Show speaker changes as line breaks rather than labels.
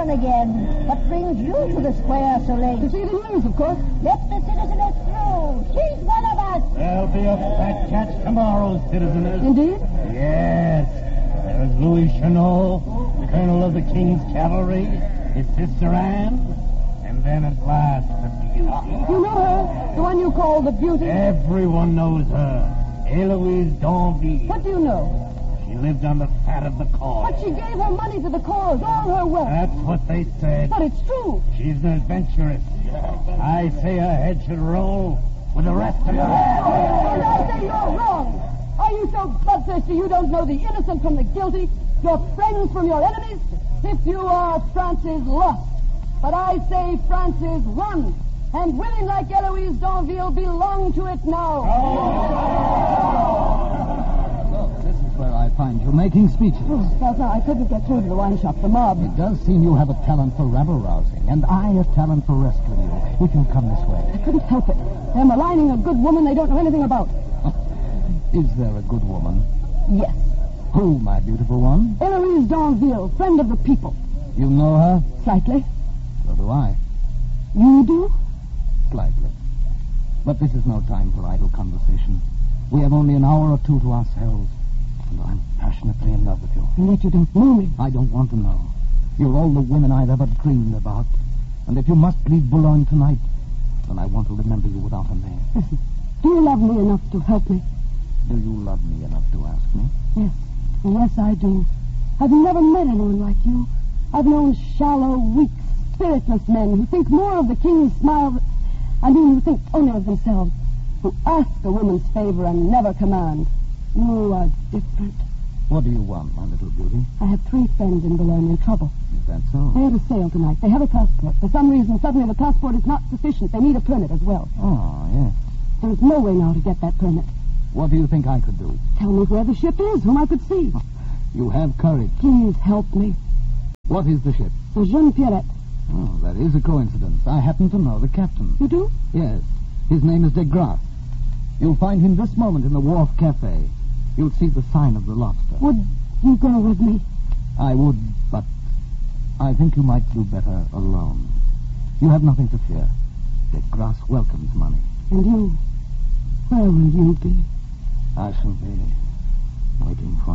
run again. What brings you to the square so late?
To see the news, of course.
Let the citizeness through. She's one of us.
There'll be a fat catch tomorrow, citizeness.
Indeed?
Yes. There's Louis Chenot, colonel of the King's Cavalry, his sister Anne, and then at last the beauty.
You know her? The one you call the beauty?
Everyone knows her. Eloise Danville.
What do you know?
She lived on the fat of the cause.
But she gave her money to the cause, all her wealth.
That's what they said.
But it's true.
She's an adventuress. I say her head should roll with the rest of her.
And I say you're wrong. Are you so bloodthirsty you don't know the innocent from the guilty, your friends from your enemies? If you are, France is lost. But I say France is won. And women like Eloise Danville belong to it now.
This is where I find you making speeches.
Oh, Felton, I couldn't get through to the wine shop. The mob.
It does seem you have a talent for rabble-rousing, and I a talent for rescuing you. If you'll come this way.
I couldn't help it. They're maligning a good woman they don't know anything about.
Is there a good woman?
Yes.
Who, my beautiful one?
Eloise Danville, friend of the people.
You know her?
Slightly.
So do I.
You do?
Slightly. But this is no time for idle conversation. We have only an hour or two to ourselves. And I'm passionately in love with you.
And yet you don't know me.
I don't want to know. You're all the women I've ever dreamed about. And if you must leave Boulogne tonight, then I want to remember you without a name.
Listen, do you love me enough to help me?
Do you love me enough to ask me?
Yes. Yes, I do. I've never met anyone like you. I've known shallow, weak, spiritless men who think more of the king's smile... who think only of themselves, who ask a woman's favor and never command. You are different.
What do you want, my little beauty?
I have 3 friends in Boulogne in trouble.
Is that so?
They have a sail tonight. They have a passport. For some reason, suddenly the passport is not sufficient. They need a permit as well.
Oh, yes.
There's no way now to get that permit.
What do you think I could do?
Tell me where the ship is, whom I could see.
You have courage.
Please help me.
What is the ship?
The Jeune Pierrette.
Oh, that is a coincidence. I happen to know the captain.
You do?
Yes. His name is de Grasse. You'll find him this moment in the Wharf Cafe. You'll see the sign of the lobster.
Would you go with me?
I would, but I think you might do better alone. You have nothing to fear. De Grasse welcomes money.
And you? Where will you be?
I shall be waiting for